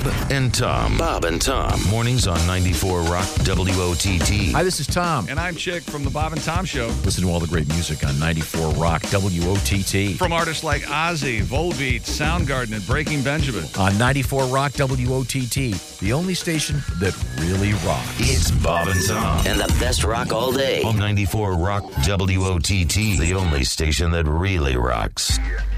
and Tom. Bob and Tom. Mornings on 94 Rock WOTT. Hi, this is Tom. And I'm Chick from the Bob and Tom Show. Listen to all the great music on 94 Rock WOTT. From artists like Ozzy, Volbeat, Soundgarden, and Breaking Benjamin. On 94 Rock WOTT, the only station that really rocks. It's Bob and Tom. And the best rock all day. On 94 Rock WOTT, the only station that really rocks.